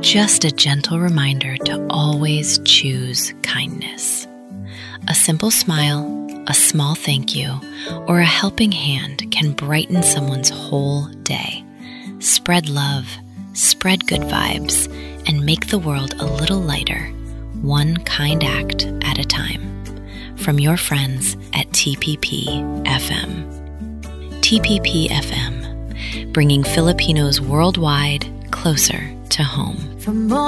just a gentle reminder to always choose kindness. A simple smile, a small thank you, or a helping hand can brighten someone's whole day. Spread love, spread good vibes, and make the world a little lighter, one kind act at a time. From your friends at TPP-FM. TPP-FM, bringing Filipinos worldwide closer to home. For more